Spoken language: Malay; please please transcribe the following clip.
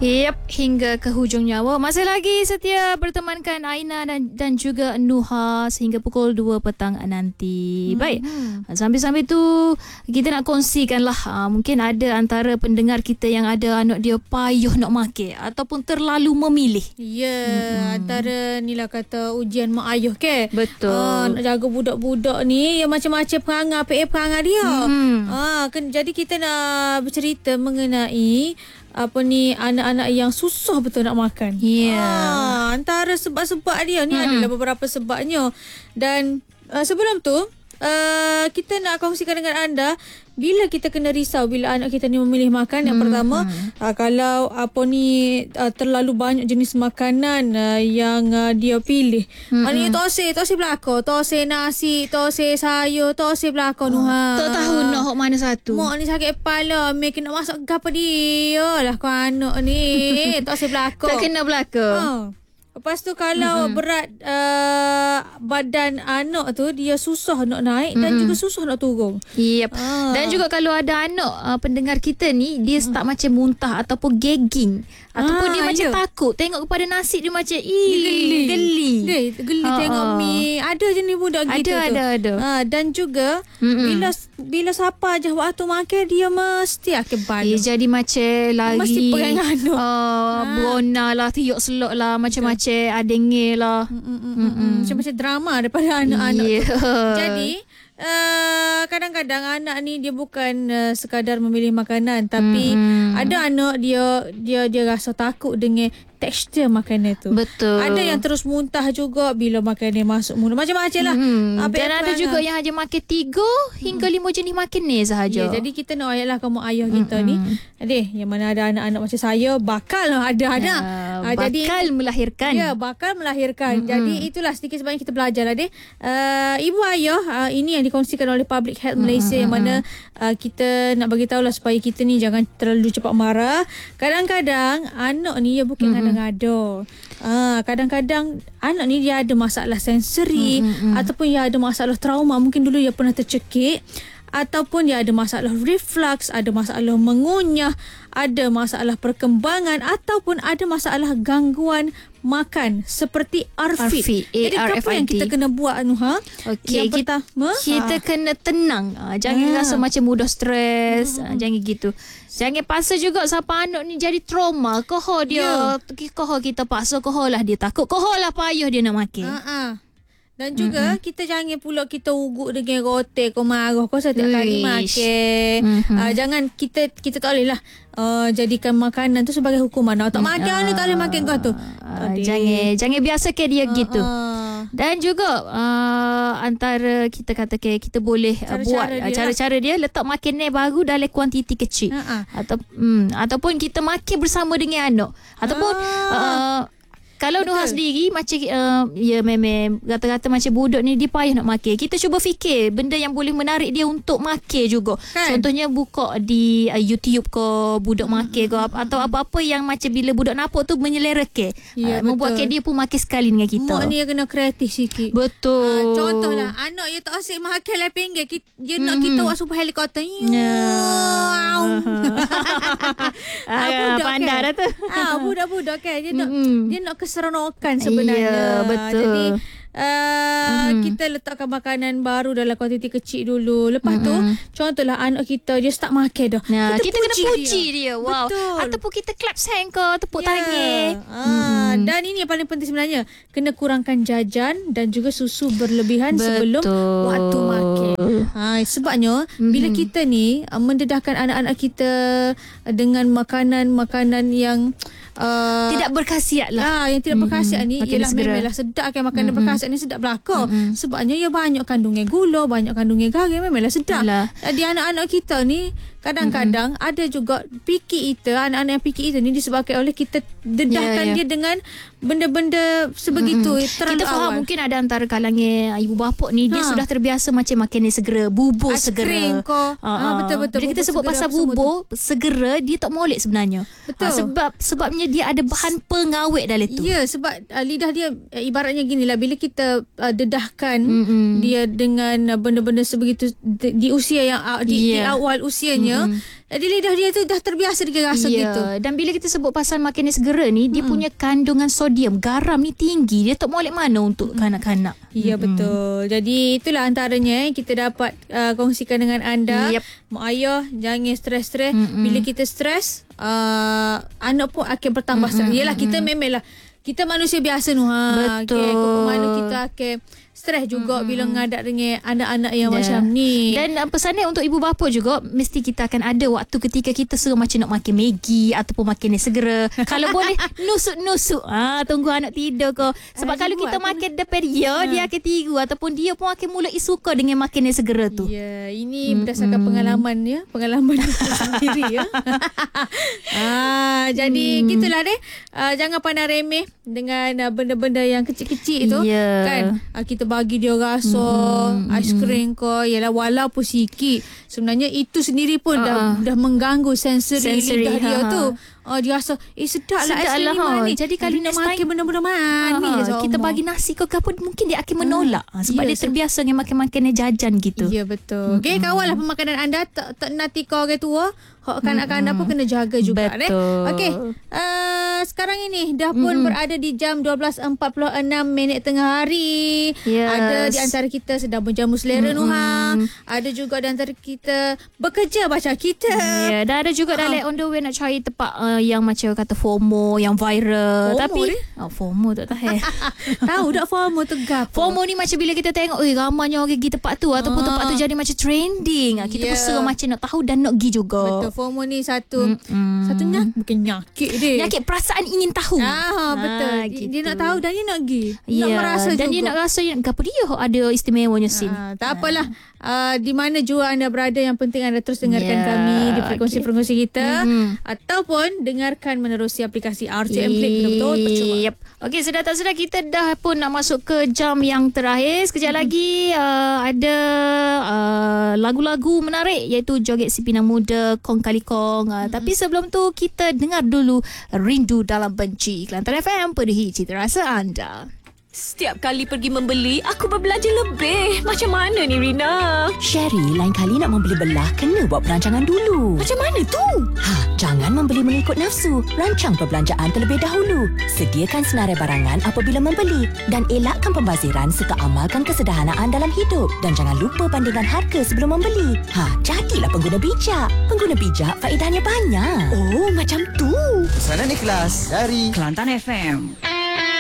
Yep, hingga ke hujung nyawa. Masih lagi setia bertemankan Aina dan juga Nuha sehingga pukul 2 petang nanti. Baik, sambil-sambil tu kita nak kongsikan lah. Mungkin ada antara pendengar kita yang ada anak dia payuh nak makan ataupun terlalu memilih. Ya, antara ni lah kata ujian mak ayuh ke. Betul. Nak jaga budak-budak ni yang macam-macam perangai dia. Jadi kita nak bercerita mengenai anak-anak yang susah betul nak makan. Antara sebab-sebab dia ni adalah beberapa sebabnya. Dan sebelum tu kita nak kongsikan dengan anda bila kita kena risau bila anak kita ni memilih makan. Yang pertama, kalau terlalu banyak jenis makanan yang dia pilih. Maknanya tosih belakang, tosih nasi, tosih sayur, tosih belakang. Tak tahu nak mana satu. Mak ni sakit kepala, mek nak masak apa dia lah kau anak ni. Tosih belakang. Tak kena belakang. Lepas tu kalau berat badan anak tu, dia susah nak naik dan juga susah nak turun. Yep. Dan juga kalau ada anak pendengar kita ni, dia start macam muntah ataupun gagging. Ataupun dia macam takut tengok kepada nasi, dia macam geli. Geli tengok mi. Ada je ni budak gitu tu. Ada. Dan juga bila siapa aja waktu makan, dia mesti akan balik. Jadi macam lagi mesti pegang anak. Buona lah, tiuk selok lah, macam-macam adengir lah. Macam-macam drama daripada anak-anak tu. Jadi kadang-kadang anak ni dia bukan sekadar memilih makanan, tapi ada anak dia rasa takut dengan tekstur makanan tu. Betul. Ada yang terus muntah juga bila makanan masuk mulut. Macam-macam lah. Dan ada juga yang hanya makan 3 hingga 5 jenis makan ni sahaja. Jadi kita nak ayatlah kamu ayah kita ni. Yang mana ada anak-anak macam saya, bakal ada anak. Bakal melahirkan. Ya, bakal melahirkan. Jadi itulah sedikit sebanyak kita belajar lah ibu ayah, ini yang dikongsikan oleh Public Health Malaysia, yang mana kita nak bagi tahu lah supaya kita ni jangan terlalu cepat marah. Kadang-kadang anak ni dia bukan ngada-ngada. Kadang-kadang anak ni dia ada masalah sensori ataupun dia ada masalah trauma. Mungkin dulu dia pernah tercekik, ataupun dia ada masalah reflux, ada masalah mengunyah, ada masalah perkembangan, ataupun ada masalah gangguan makan seperti ARFID. Jadi apa yang kita kena buat, Nuha? Okey, yang pertama, kita kena tenang. Jangan rasa macam mudah stres. Jangan gitu. Jangan paksa juga siapa anak ni jadi trauma. Koho dia, koho kita paksa, koho lah dia takut, koho lah payah dia nak makan. Dan juga kita jangan pula kita ugut dengan roti, kau marah kau setiap kali makan. Jangan kita tak boleh lah jadikan makanan tu sebagai hukuman. Tak makan ni tak boleh makan kau tu. Jangan biasakan dia gitu. Dan juga antara kita kata kita boleh buat cara-cara dia, letak makanan baru dalam kuantiti kecil. Ataupun kita makan bersama dengan anak. Ataupun kalau Nuha sendiri macam memang kata-kata macam budak ni dia payah nak makan. Kita cuba fikir benda yang boleh menarik dia untuk makan juga. Contohnya buka di YouTube ke budak makan ke atau apa-apa yang macam bila budak nampak tu menyelerakan. Membuatkan dia pun makan sekali dengan kita. Mak ni kena kreatif sikit. Betul. Contohlah anak dia tak asyik makan lah pinggir. Dia nak kita buat super helikopter. Pandai dah tu. Budak-budak kan dia nak keseronokan sebenarnya. Ya, betul. Jadi kita letakkan makanan baru dalam kuantiti kecil dulu. Lepas tu contohlah anak kita dia start makan dah. Kita kena puji dia. Wow. Betul. Ataupun kita clap hand ke, tepuk tangan. Dan ini yang paling penting sebenarnya, kena kurangkan jajan dan juga susu berlebihan sebelum waktu makan. Sebabnya bila kita ni mendedahkan anak-anak kita dengan makanan-makanan yang tidak berkhasiat lah. Yang tidak berkhasiat ni ialah memanglah sedap kan. Makanan berkhasiat ni sedap belaka. Sebabnya ia banyak kandungan gula, banyak kandungan garam, memanglah sedap. Di anak-anak kita ni kadang-kadang ada juga picky eater. Anak-anak yang picky eater ni disebabkan oleh kita dedahkan dia dengan benda-benda sebegitu terlalu kita faham awal. Mungkin ada antara kalangan ibu bapa ni dia sudah terbiasa macam makan ni segera, bubur segera. Betul-betul. Bila kita sebut pasal bubur segera, dia tak molek sebenarnya. Betul. Sebabnya dia ada bahan pengawet dalam tu. Ya, sebab lidah dia ibaratnya ginilah, bila kita dedahkan dia dengan benda-benda sebegitu di usia yang di awal usianya, sebenarnya. Jadi lidah dia tu dah terbiasa dengan rasa gitu. Dan bila kita sebut pasal makanan segera ni, dia punya kandungan sodium, garam ni tinggi. Dia tak molek mana untuk kanak-kanak. Ya, betul. Jadi itulah antaranya kita dapat kongsikan dengan anda. Mak ayah jangan stres-stres. Bila kita stres, anak pun akan bertambah stres. Yelah, kita memanglah kita manusia biasa tu. Betul. Okay, kok mana kita akan stres juga bila ngadak dengan anak-anak yang macam ni. Dan pesanan untuk ibu bapa juga, mesti kita akan ada waktu ketika kita suruh macam nak makan Maggi ataupun makan yang segera. Kalau boleh nusuk-nusuk. Tunggu anak tidur ke. Sebab kalau kita makan depan dia akan tiru ataupun dia pun akan mula suka dengan makan yang segera tu. Ya, ini berdasarkan pengalaman ya. Pengalaman sendiri ya. Jadi gitulah deh. Jangan pandang remeh dengan benda-benda yang kecil-kecil itu. Kan? Kita bagi dia rasa aiskrim ke, ialah walaupun sikit, sebenarnya itu sendiri pun dah mengganggu sensori lidah dia tu. Dia rasa sedap lah aiskrim ni manis. Jadi kalau nak next makan benda-benda manis, kita bagi nasi ke apa, mungkin dia akan menolak sebab dia terbiasa dengan makan-makan jajan gitu. Ya, betul. Okay, kawallah pemakanan anda. Tak nanti kau orang tua, kanak-kanak pun kena jaga juga. Betul. Okay, sekarang ini dah pun berada di jam 12.46 tengah hari. Ada di antara kita sedang berjamu selera Nuhang. Ada juga di antara kita bekerja macam kita. Dan ada juga dah on the way nak cari tempat yang macam kata FOMO, yang viral. Tapi FOMO tak tahu. Tahu tak FOMO tu gap? FOMO ni macam bila kita tengok ramainya orang pergi tempat tu ataupun tempat tu jadi macam trending. Kita pun suka macam nak tahu dan nak pergi juga. Betul. FOMO ni satu bukan nyakit dia. Nyakit perasaan ingin tahu. Betul. Gitu. Dia nak tahu dan dia nak pergi. Nak merasa dan juga. dia nak rasa apa dia ada istimewanya scene. Tak apalah. Di mana jua anda berada, yang penting anda terus dengarkan kami di frekuensi-frekuensi kita ataupun dengarkan menerusi aplikasi RTM Click. Betul-betul percuma. Okey, sedar tak sedar kita dah pun nak masuk ke jam yang terakhir. Sekejap lagi ada lagu-lagu menarik iaitu Joget Si Pinang Muda, Kong Kali Kong. Tapi sebelum tu kita dengar dulu Rindu Dalam Benci. Kelantan FM, penuhi cita rasa anda. Setiap kali pergi membeli, aku berbelanja lebih. Macam mana ni, Rina? Sherry, lain kali nak membeli belah, kena buat perancangan dulu. Macam mana tu? Jangan membeli mengikut nafsu. Rancang perbelanjaan terlebih dahulu. Sediakan senarai barangan apabila membeli. Dan elakkan pembaziran serta amalkan kesederhanaan dalam hidup. Dan jangan lupa bandingkan harga sebelum membeli. Jadilah pengguna bijak. Pengguna bijak, faedahnya banyak. Oh, macam tu. Pesanan ikhlas dari Kelantan FM.